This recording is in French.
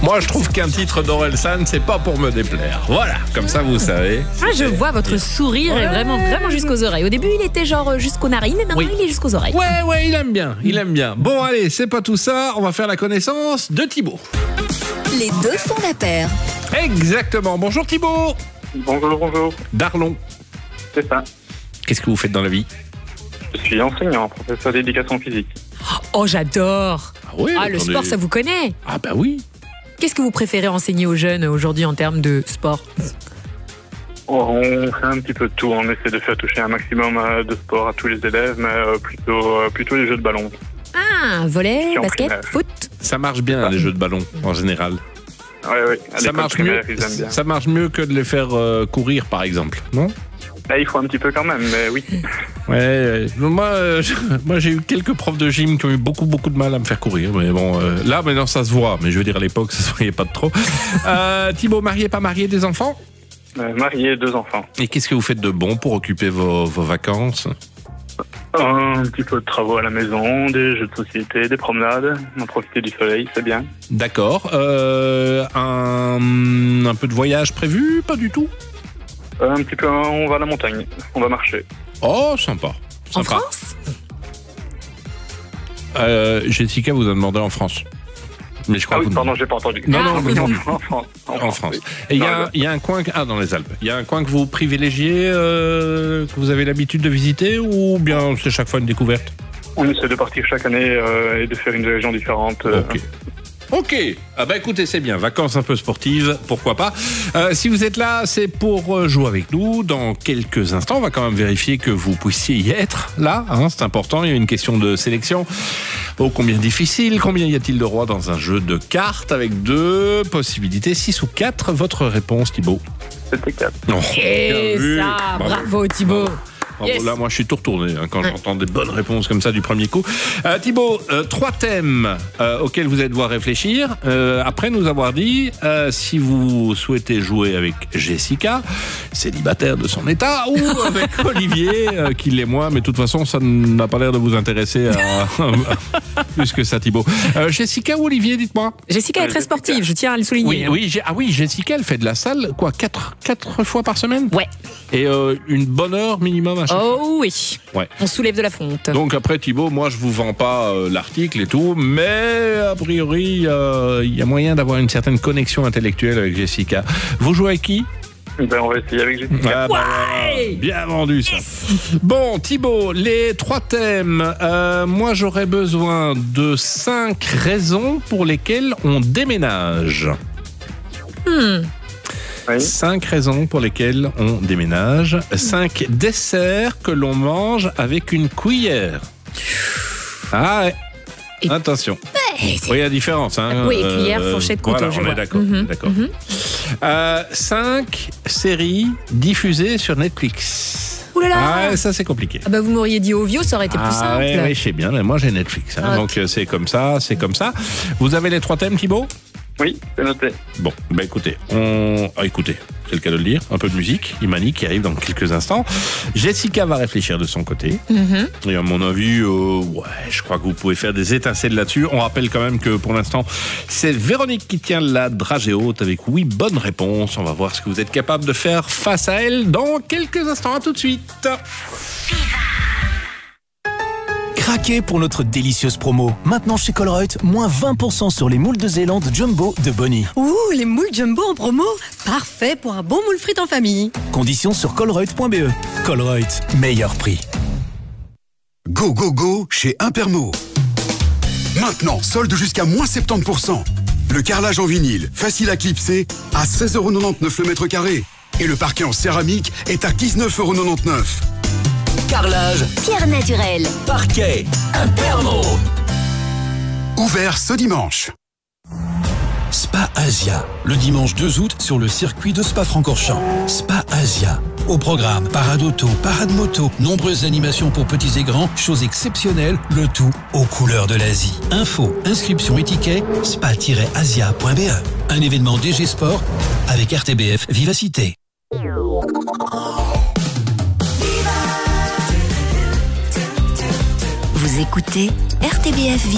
Moi, je trouve qu'un titre d'Orelsan, c'est pas pour me déplaire. Voilà, comme ça, vous savez. Ah, je vois votre sourire est vraiment jusqu'aux oreilles. Au début, il était genre jusqu'aux narines, mais maintenant, il est jusqu'aux oreilles. Ouais, il aime bien. Bon, allez, c'est pas tout ça. On va faire la connaissance de Thibaut. Les deux font la paire. Exactement. Bonjour Thibaut. Bonjour. Darlon. C'est ça. Qu'est-ce que vous faites dans la vie? Je suis enseignant, professeur d'éducation physique. Oh, j'adore. Oui, le sport, ça vous connaît. Ah bah oui. Qu'est-ce que vous préférez enseigner aux jeunes aujourd'hui en termes de sport? On fait un petit peu de tout. On essaie de faire toucher un maximum de sport à tous les élèves, mais plutôt les jeux de ballon. Ah, volley, basket, foot. Ça marche bien, les jeux de ballon, en général. Oui. Ça marche mieux. Ça marche mieux que de les faire courir, par exemple, non? Là, il faut un petit peu quand même, mais oui. Ouais. Moi, j'ai eu quelques profs de gym qui ont eu beaucoup de mal à me faire courir. Mais bon, là, maintenant, ça se voit. Mais je veux dire, à l'époque, ça se voyait pas de trop. Thibaut, marié, pas marié, des enfants? Marié, 2 enfants. Et qu'est-ce que vous faites de bon pour occuper vos vacances? Un petit peu de travaux à la maison, des jeux de société, des promenades. En profiter du soleil, c'est bien. D'accord. Un peu de voyage prévu? Pas du tout? Un petit peu, on va à la montagne. On va marcher. Oh, sympa. En France? Jessica vous a demandé en France. Mais je crois que pardon, j'ai pas entendu. Non, en France. Et il y a un coin dans les Alpes. Il y a un coin que vous privilégiez, que vous avez l'habitude de visiter, ou bien c'est chaque fois une découverte? On essaie de partir chaque année et de faire une région différente. Ok. Ah bah écoutez, c'est bien. Vacances un peu sportives, pourquoi pas. Si vous êtes là, c'est pour jouer avec nous. Dans quelques instants, on va quand même vérifier que vous puissiez y être là. C'est important. Il y a une question de sélection. Oh, combien difficile. Combien y a-t-il de rois dans un jeu de cartes avec 2 possibilités, 6 ou 4? Votre réponse, Thibaut? C'était 4. Et ça, bravo Thibaut. Yes. Là, moi, je suis tout retourné quand j'entends des bonnes réponses comme ça du premier coup. Thibaut, 3 thèmes auxquels vous allez devoir réfléchir. Après nous avoir dit, si vous souhaitez jouer avec Jessica, célibataire de son état, ou avec Olivier, qui l'est moins, mais de toute façon, ça n'a pas l'air de vous intéresser plus que ça, Thibaut. Jessica ou Olivier, dites-moi? Jessica est très sportive, je tiens à le souligner. Oui, Jessica, elle fait de la salle, 4 fois par semaine? Ouais. Et une bonne heure minimum à chaque fois? Oh oui. Ouais. On soulève de la fonte. Donc après, Thibaut, moi je vous vends pas l'article et tout, mais a priori, il y a moyen d'avoir une certaine connexion intellectuelle avec Jessica. Vous jouez avec qui? On va essayer avec Jessica. Bien vendu ça. Yes. Bon, Thibaut, les 3 thèmes. Moi, j'aurais besoin de 5 raisons pour lesquelles on déménage. 5 raisons pour lesquelles on déménage. 5 desserts que l'on mange avec une cuillère. Ah ouais. Attention. Oui, il y a différence. Oui, cuillère, fourchette, couteau. Voilà, on est d'accord. 5 séries diffusées sur Netflix. Ouh là là. Ça c'est compliqué. Ah bah vous m'auriez dit Ovio, ça aurait été plus simple. Oui, je sais bien, mais moi j'ai Netflix. Donc c'est comme ça. Vous avez les 3 thèmes, Thibaut? Oui, c'est noté. Bon, écoutez, écoutez, c'est le cas de le dire, un peu de musique, Imani qui arrive dans quelques instants. Jessica va réfléchir de son côté. Et à mon avis, je crois que vous pouvez faire des étincelles là-dessus. On rappelle quand même que pour l'instant, c'est Véronique qui tient la dragée haute avec bonne réponse. On va voir ce que vous êtes capable de faire face à elle dans quelques instants. À tout de suite. Craquez pour notre délicieuse promo. Maintenant chez Colruyt, moins 20% sur les moules de Zélande Jumbo de Bonnie. Ouh, les moules Jumbo en promo. Parfait pour un bon moule frites en famille. Conditions sur colruyt.be. Colruyt, meilleur prix. Go, go, go chez Impermo. Maintenant, solde jusqu'à moins 70%. Le carrelage en vinyle, facile à clipser, à 16,99€ le mètre carré. Et le parquet en céramique est à 19,99€. Carrelage, Pierre naturelle, parquet, Impermo. Ouvert ce dimanche. Spa Asia, le dimanche 2 août sur le circuit de Spa-Francorchamps. Spa Asia. Au programme, parade auto, parade moto, nombreuses animations pour petits et grands, choses exceptionnelles, le tout aux couleurs de l'Asie. Info, inscription et ticket, spa-asia.be. Un événement DG Sport avec RTBF Vivacité. vous écoutez RTBF